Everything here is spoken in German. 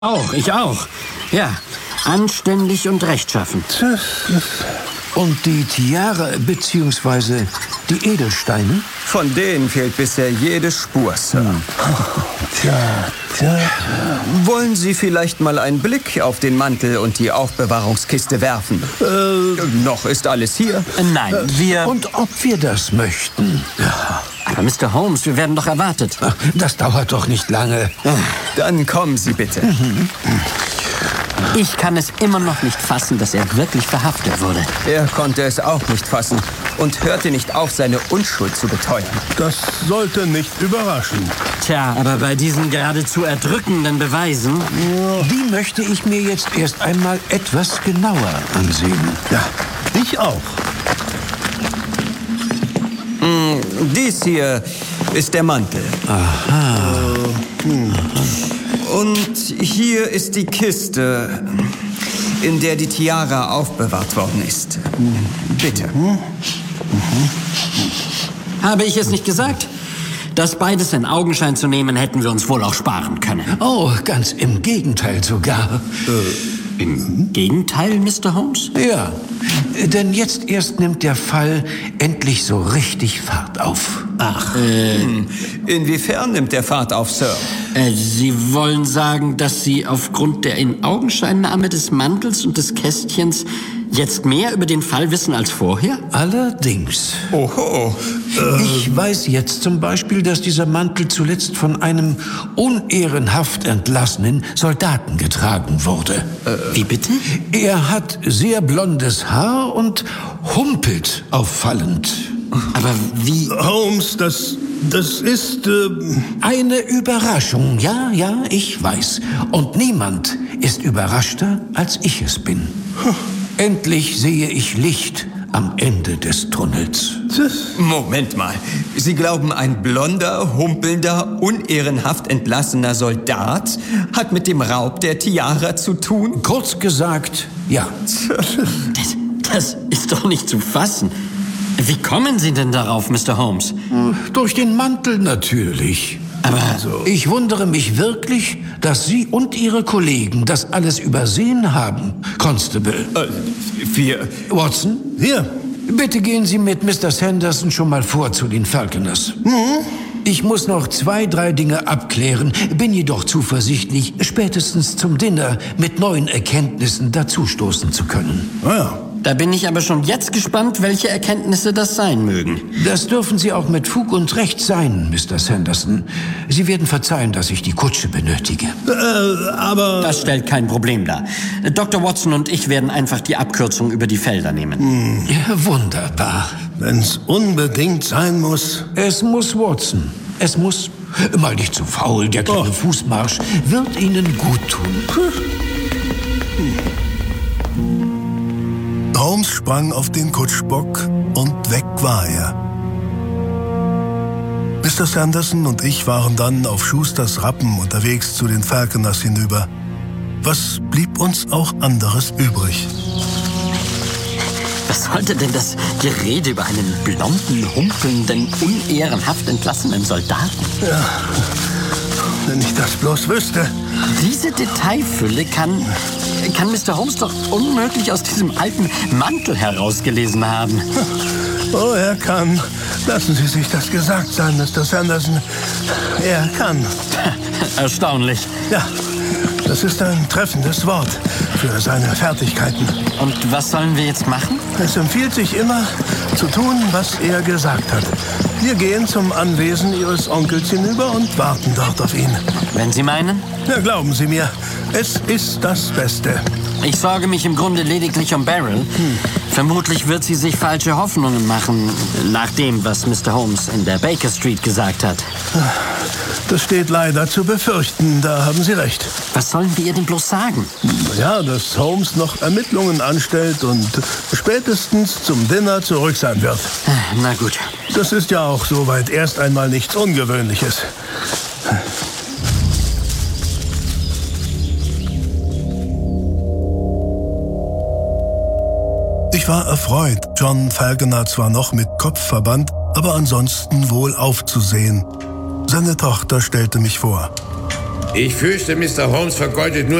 Ich auch. Ja, anständig und rechtschaffen. Und die Tiara bzw. die Edelsteine? Von denen fehlt bisher jede Spur, Sir. Tja. Wollen Sie vielleicht mal einen Blick auf den Mantel und die Aufbewahrungskiste werfen? Noch ist alles hier. Nein, wir... Und ob wir das möchten? Aber Mr. Holmes, wir werden doch erwartet. Ach, das dauert doch nicht lange. Dann kommen Sie bitte. Ich kann es immer noch nicht fassen, dass er wirklich verhaftet wurde. Er konnte es auch nicht fassen und hörte nicht auf, seine Unschuld zu beteuern. Das sollte nicht überraschen. Tja, aber bei diesen geradezu erdrückenden Beweisen... Die möchte ich mir jetzt erst einmal etwas genauer ansehen. Ja, ich auch. Dies hier ist der Mantel. Aha. Und hier ist die Kiste, in der die Tiara aufbewahrt worden ist. Bitte. Habe ich es nicht gesagt? Das beides in Augenschein zu nehmen, hätten wir uns wohl auch sparen können. Oh, ganz im Gegenteil sogar. Im Gegenteil, Mr. Holmes? Ja, denn jetzt erst nimmt der Fall endlich so richtig Fahrt auf. Ach, Inwiefern nimmt der Fahrt auf, Sir? Sie wollen sagen, dass Sie aufgrund der In-Augenscheinnahme des Mantels und des Kästchens jetzt mehr über den Fall wissen als vorher? Allerdings. Oho. Ich weiß jetzt zum Beispiel, dass dieser Mantel zuletzt von einem unehrenhaft entlassenen Soldaten getragen wurde. Wie bitte? Er hat sehr blondes Haar und humpelt auffallend. Aber wie... Holmes, das ist... Eine Überraschung, ja, ich weiß. Und niemand ist überraschter, als ich es bin. Endlich sehe ich Licht am Ende des Tunnels. Moment mal. Sie glauben, ein blonder, humpelnder, unehrenhaft entlassener Soldat hat mit dem Raub der Tiara zu tun? Kurz gesagt, ja. Das ist doch nicht zu fassen. Wie kommen Sie denn darauf, Mr. Holmes? Durch den Mantel natürlich. Aber Ich wundere mich wirklich, dass Sie und Ihre Kollegen das alles übersehen haben, Constable. Wir... Watson, Hier. bitte gehen Sie mit Mr. Sanderson schon mal vor zu den Falconers. Ich muss noch 2, 3 Dinge abklären, bin jedoch zuversichtlich, spätestens zum Dinner mit neuen Erkenntnissen dazustoßen zu können. Ja. da bin ich aber schon jetzt gespannt, welche Erkenntnisse das sein mögen. Das dürfen Sie auch mit Fug und Recht sein, Mr. Sanderson. Sie werden verzeihen, dass ich die Kutsche benötige. Aber... Das stellt kein Problem dar. Dr. Watson und ich werden einfach die Abkürzung über die Felder nehmen. Ja, wunderbar. Wenn's unbedingt sein muss... Es muss, Watson. Es muss. Mal nicht zu faul, der kleine Fußmarsch wird Ihnen gut tun. Holmes sprang auf den Kutschbock und weg war er. Mr. Sanderson und ich waren dann auf Schusters Rappen unterwegs zu den Falconers hinüber. Was blieb uns auch anderes übrig? Was sollte denn das Gerede über einen blonden, humpelnden, unehrenhaft entlassenen Soldaten? Wenn ich das bloß wüsste. Diese Detailfülle kann Mr. Holmes doch unmöglich aus diesem alten Mantel herausgelesen haben. Oh, er kann. Lassen Sie sich das gesagt sein, Mr. Sanderson. Er kann. Erstaunlich. Ja, das ist ein treffendes Wort für seine Fertigkeiten. Und was sollen wir jetzt machen? Es empfiehlt sich immer, zu tun, was er gesagt hat. Wir gehen zum Anwesen Ihres Onkels hinüber und warten dort auf ihn. Wenn Sie meinen? Ja, glauben Sie mir, es ist das Beste. Ich sorge mich im Grunde lediglich um Beryl. Vermutlich wird sie sich falsche Hoffnungen machen, nach dem, was Mr. Holmes in der Baker Street gesagt hat. Das steht leider zu befürchten, da haben Sie recht. Was sollen wir ihr denn bloß sagen? Ja, dass Holmes noch Ermittlungen anstellt und spätestens zum Dinner zurück sein wird. Na gut. Das ist ja auch soweit erst einmal nichts Ungewöhnliches. Ich war erfreut, John Falconer zwar noch mit Kopfverband, aber ansonsten wohl aufzusehen. Seine Tochter stellte mich vor. Ich fürchte, Mr. Holmes vergeudet nur